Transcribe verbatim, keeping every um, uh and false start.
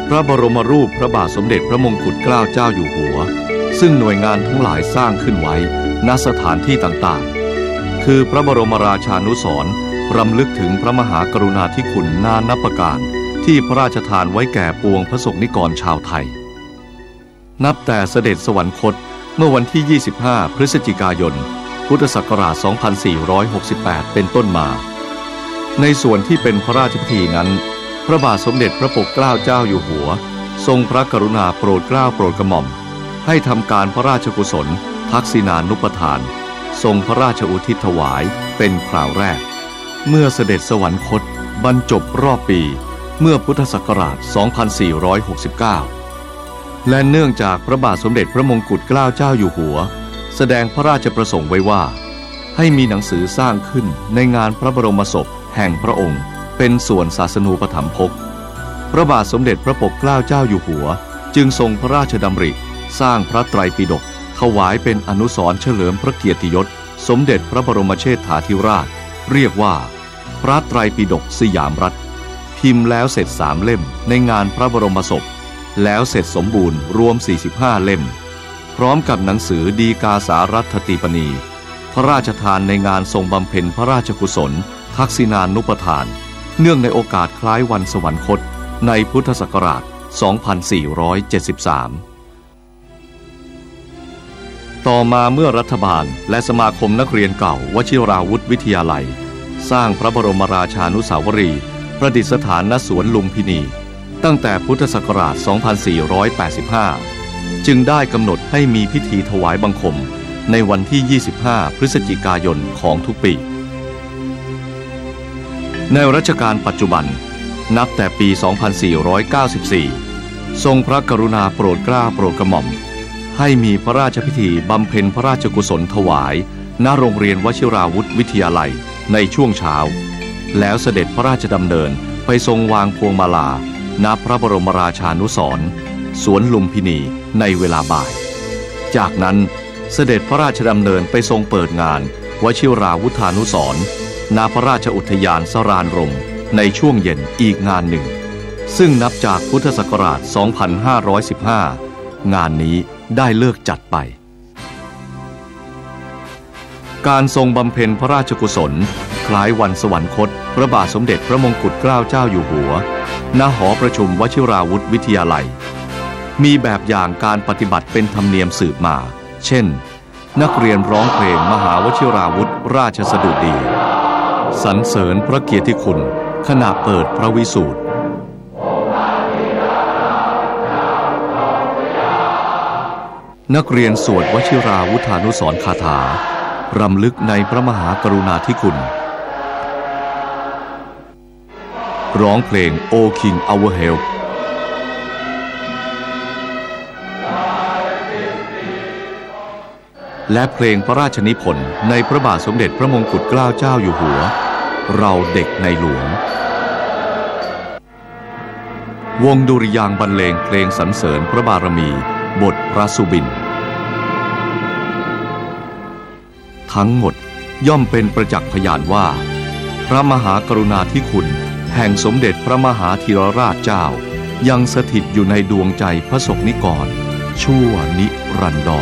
พระบรมรูปพระบาทสมเด็จพระมงกุฎเกล้าเจ้าอยู่หัวซึ่งหน่วยงานทั้งหลายสร้างขึ้นไว้ณสถานที่ต่างๆคือพระบรมราชานุสรณ์รำลึกถึงพระมหากรุณาธิคุณนานับประการที่พระราชทานไว้แก่ปวงพระสงฆ์นิกรชาวไทยนับแต่เสด็จสวรรคตเมื่อวันที่ยี่สิบห้าพฤศจิกายนพุทธศักราชสองพันสี่ร้อยหกสิบแปดเป็นต้นมาในส่วนที่เป็นพระราชพิธีนั้นพระบาทสมเด็จพระปกเกล้าเจ้าอยู่หัวทรงพระกรุณาโปรดเกล้าโปรดกระหม่อมให้ทำการพระราชกุศลทักษิณานุปทานทรงพระราชอุทิศถวายเป็นคราวแรกเมื่อเสด็จสวรรคตบรรจบรอบปีเมื่อพุทธศักราชสองพันสี่ร้อยหกสิบเก้าและเนื่องจากพระบาทสมเด็จพระมงกุฎเกล้าเจ้าอยู่หัวแสดงพระราชประสงค์ไว้ว่าให้มีหนังสือสร้างขึ้นในงานพระบรมศพแห่งพระองค์เป็นส่วนศาสนูปถัมภกพระบาทสมเด็จพระปกเกล้าเจ้าอยู่หัวจึงทรงพระราชดำริสร้างพระไตรปิฎกถวายเป็นอนุสรณ์เฉลิมพระเกียรติยศสมเด็จพระบรมเชษฐาธิราชเรียกว่าพระไตรปิฎกสยามรัฐพิมพ์แล้วเสร็จสามเล่มในงานพระบรมศพแล้วเสร็จสมบูรณ์รวมสี่สิบห้าเล่มพร้อมกับหนังสือดีกาสารัตถีปณีพระราชทานในงานทรงบำเพ็ญพระราชกุศลทักษิณานุปทานเนื่องในโอกาสคล้ายวันสวรรคตในพุทธศักราชสองพันสี่ร้อยเจ็ดสิบสามต่อมาเมื่อรัฐบาลและสมาคมนักเรียนเก่าวชิราวุธวิทยาลัยสร้างพระบรมราชานุสาวรีย์ประดิษฐานณสวนลุมพินีตั้งแต่พุทธศักราชสองพันสี่ร้อยแปดสิบห้าจึงได้กำหนดให้มีพิธีถวายบังคมในวันที่ยี่สิบห้าพฤศจิกายนของทุกปีในรัชกาลปัจจุบันนับแต่ปีสองพันสี่ร้อยเก้าสิบสี่ทรงพระกรุณาโปรดเกล้าโปรดกระหม่อมให้มีพระราชพิธีบำเพ็ญพระราชกุศลถวายณโรงเรียนวชิราวุธวิทยาลัยในช่วงเช้าแล้วเสด็จพระราชดำเนินไปทรงวางพวงมาลาณพระบรมราชานุสรณ์สวนลุมพินีในเวลาบ่ายจากนั้นเสด็จพระราชดำเนินไปทรงเปิดงานวชิราวุธานุสรณ์ณพระราชอุทยานสรานรมในช่วงเย็นอีกงานหนึ่งซึ่งนับจากพุทธศักราชสองพันห้าร้อยสิบห้างานนี้ได้เลิกจัดไปการทรงบำเพ็ญพระราชกุศลคล้ายวันสวรรคตพระบาทสมเด็จพระมงกุฎเกล้าเจ้าอยู่หัวณหอประชุมวชิราวุธวิทยาลัยมีแบบอย่างการปฏิบัติเป็นธรรมเนียมสืบมาเช่นนักเรียนร้องเพลงมหาวชิราวุธราชสดุดีสรรเสริญพระเกียรติคุณขณะเปิดพระวิสูตรนักเรียนสวดวชิราวุธานุสรณ์คาถารำลึกในพระมหากรุณาธิคุณร้องเพลง O King Our Help และเพลงพระราชนิพนธ์ในพระบาทสมเด็จพระมงกุฎเกล้าเจ้าอยู่หัวเราเด็กในหลวงวงดุริยางค์บรรเลงเพลงสรรเสริญพระบารมีบทพระสุบินทั้งหมดย่อมเป็นประจักษ์พยานว่าพระมหากรุณาธิคุณแห่งสมเด็จพระมหาธีรราชเจ้ายังสถิตอยู่ในดวงใจพระสงฆ์นิกรชั่วนิรันดร